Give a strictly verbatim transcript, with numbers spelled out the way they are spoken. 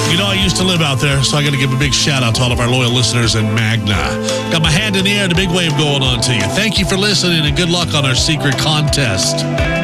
You know, I used to live out there, so I got to give a big shout out to all of our loyal listeners in Magna. Got my hand in the air, the big wave going on to you. Thank you for listening, and good luck on our secret contest.